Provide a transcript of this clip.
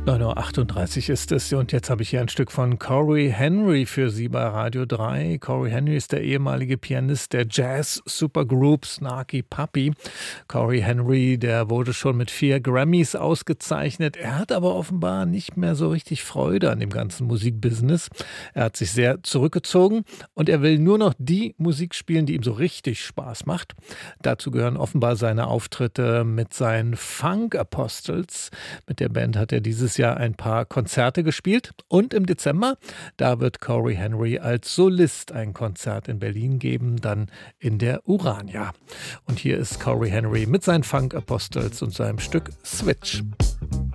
9:38 Uhr ist es und jetzt habe ich hier ein Stück von Corey Henry für Sie bei Radio 3. Corey Henry ist der ehemalige Pianist der Jazz-Supergroup Snarky Puppy. Corey Henry, der wurde schon mit 4 Grammys ausgezeichnet. Er hat aber offenbar nicht mehr so richtig Freude an dem ganzen Musikbusiness. Er hat sich sehr zurückgezogen und er will nur noch die Musik spielen, die ihm so richtig Spaß macht. Dazu gehören offenbar seine Auftritte mit seinen Funk Apostles. Mit der Band hat er dieses Jahr ein paar Konzerte gespielt und im Dezember, da wird Corey Henry als Solist ein Konzert in Berlin geben, dann in der Urania. Und hier ist Corey Henry mit seinen Funk Apostles und seinem Stück Switch.